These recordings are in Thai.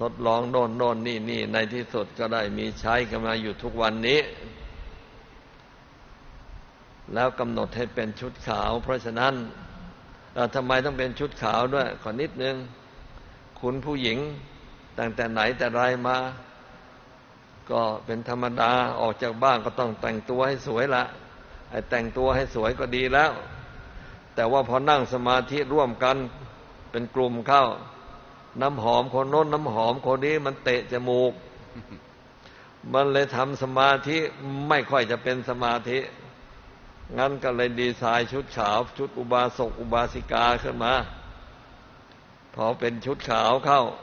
ทดลองโน่นนี่ในที่สุดก็ได้มีใช้กันมาอยู่ทุกวันนี้แล้วกำหนดให้เป็นชุดขาวเพราะฉะนั้นทำไมต้องเป็นชุดขาวด้วยขอนิดนึงคุณผู้หญิงตั้งแต่ไหนแต่ไรมาก็เป็นธรรมดาออกจากบ้านก็ต้องแต่งตัวให้สวยละไอ้แต่งตัวให้สวยก็ดีแล้วแต่ว่าพอนั่งสมาธิร่วมกันเป็นกลุ่มเข้าน้ำหอมคนโน้นน้ำหอมคนนี้มันเตะจมูกมันเลยทำสมาธิไม่ค่อยจะเป็นสมาธิงั้นก็เลยดีไซน์ชุดขาวชุดอุบาสกอุบาสิกาขึ้นมาพอเป็นชุดขาวเข้า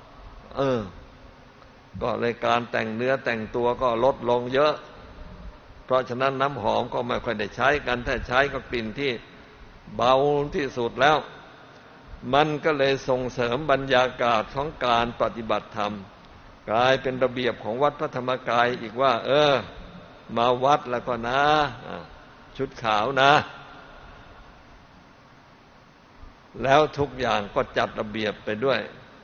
ก็เลยการแต่งเนื้อแต่งตัวก็ลดลงเยอะเพราะฉะนั้นน้ำหอมก็ไม่ค่อยได้ใช้กันถ้าใช้ก็กลิ่นที่เบาที่สุดแล้วมันก็เลยส่งเสริมบรรยากาศของการปฏิบัติธรรมกลายเป็นระเบียบของวัดพระธรรมกายอีกว่ามาวัดแล้วก็นะชุดขาวนะแล้วทุกอย่างก็จัดระเบียบไปด้วย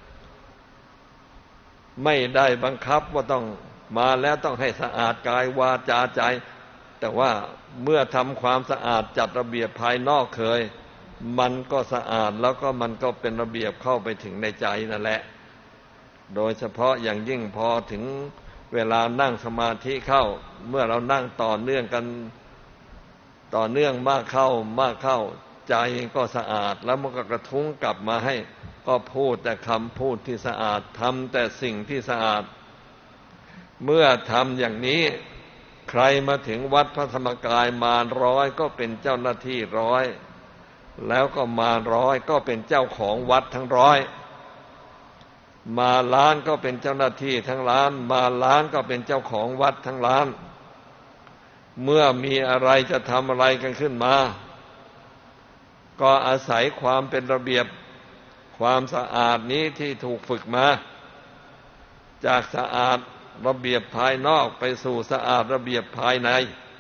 ไม่ได้บังคับว่าต้องมาแล้วต้องให้สะอาดกายวาจาใจแต่ว่าเมื่อทำความสะอาดจัดระเบียบภายนอกเคยมันก็สะอาดแล้วก็มันก็เป็นระเบียบเข้าไปถึงในใจนั่นแหละโดยเฉพาะอย่างยิ่งพอถึงเวลานั่งสมาธิเข้าเมื่อเรานั่งต่อเนื่องกันต่อเนื่องมากเข้าใจก็สะอาดแล้วมันก็กระทุ้งกลับมาให้ก็พูดแต่คำพูดที่สะอาดทำแต่สิ่งที่สะอาดเมื่อทำอย่างนี้ใครมาถึงวัดพระธรรมกายมาร้อยก็เป็นเจ้าหน้าที่ร้อยแล้วก็มาร้อยก็เป็นเจ้าของวัดทั้งร้อยมาล้านก็เป็นเจ้าหน้าที่ทั้งล้านมาล้านก็เป็นเจ้าของวัดทั้งล้านเมื่อมีอะไรจะทำอะไรกันขึ้นมาก็อาศัยความเป็นระเบียบความสะอาดนี้ที่ถูกฝึกมาจากสะอาดระเบียบภายนอกไปสู่สะอาดระเบียบภายใน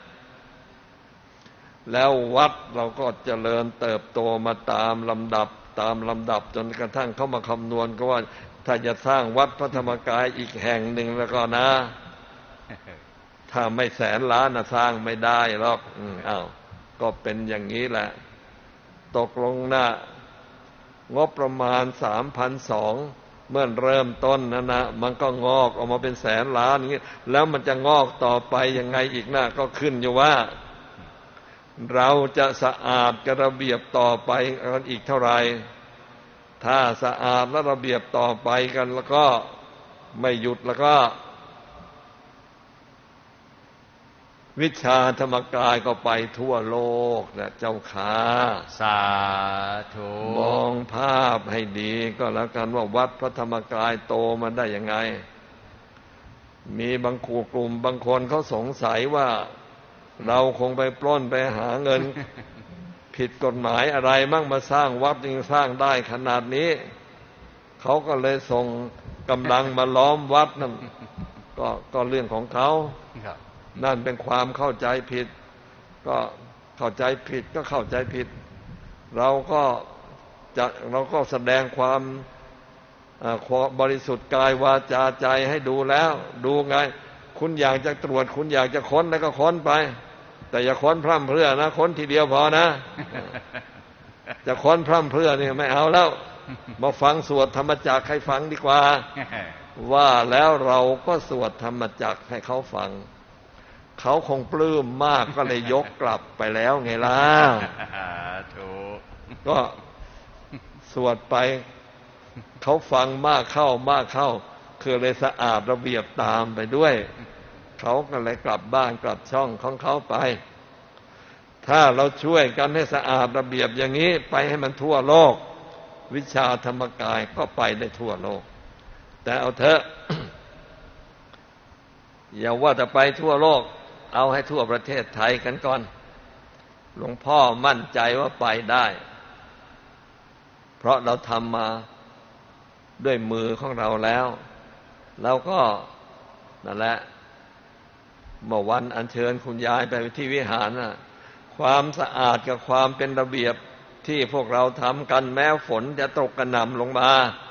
แล้ววัดเราก็เจริญเติบโตมาตามลำดับจนกระทั่งเข้ามาคำนวณก็ว่าถ้าจะสร้างวัดพระธรรมกายอีกแห่งหนึ่งแล้วก็นะถ้าไม่แสนล้านสร้างไม่ได้หรอกก็เป็นอย่างนี้แหละตกลงงบประมาณ 3,200 เมื่อเริ่มต้นนะมันก็งอกออกมาเป็นแสนล้านอย่างนี้แล้วมันจะงอกต่อไปยังไงอีกก็ขึ้นอยู่ว่าเราจะสะอาดกับระเบียบต่อไปกันอีกเท่าไหร่ถ้าสะอาดและระเบียบต่อไปกันแล้วก็ไม่หยุดแล้วก็วิชาธรรมกายก็ไปทั่วโลกนะเจ้าขาสาธุมองภาพให้ดีก็แล้วกันว่าวัดพระธรรมกายโตมันได้ยังไงมีบางกลุ่มบางคนเขาสงสัยว่าเราคงไปปล้นไปหาเงิน ผิดกฎหมายอะไรมั่งมาสร้างวัดยังสร้างได้ขนาดนี้เขาก็เลยส่งกำลังมาล้อมวัดนั่นก็เรื่องของเขานั่นเป็นความเข้าใจผิดก็เข้าใจผิดก็เข้าใจผิดเราก็แสดงความบริสุทธิ์กายวาจาใจให้ดูแล้วดูไงคุณอยากจะตรวจคุณอยากจะค้นแล้วก็ค้นไปแต่อย่าค้นพร่ำเพรื่อนะค้นทีเดียวพอนะจะค้นพร่ำเพรื่อนี่ไม่เอาแล้วมาฟังสวดธรรมจักรให้ฟังดีกว่าว่าแล้วเราก็สวดธรรมจักรให้เขาฟังเขาคงปลื้มมากก็เลยยกกลับไปแล้วไงล่ะก็สวดไปเขาฟังมากเข้าคือเลยสะอาดระเบียบตามไปด้วยเขาก็เลยกลับบ้านกลับช่องของเขาไปถ้าเราช่วยกันให้สะอาดระเบียบอย่างนี้ไปให้มันทั่วโลกวิชาธรรมกายก็ไปได้ทั่วโลกแต่เอาเถอะ อย่าว่าจะไปทั่วโลกเอาให้ทั่วประเทศไทยกันก่อนหลวงพ่อมั่นใจว่าไปได้เพราะเราทำมาด้วยมือของเราแล้วเราก็นั่นแหละเมื่อวันอัญเชิญคุณยายไปที่วิหารความสะอาดกับความเป็นระเบียบที่พวกเราทำกันแม้ฝนจะตกกระหน่ำลงมา